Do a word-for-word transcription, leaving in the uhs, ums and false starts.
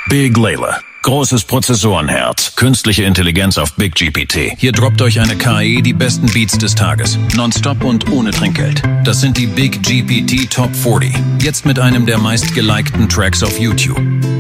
Big Layla. Großes Prozessorenherz. Künstliche Intelligenz auf Big G P T. Hier droppt euch eine K I die besten Beats des Tages. Nonstop und ohne Trinkgeld. Das sind die Big G P T Top vierzig. Jetzt mit einem der meistgelikten Tracks auf YouTube.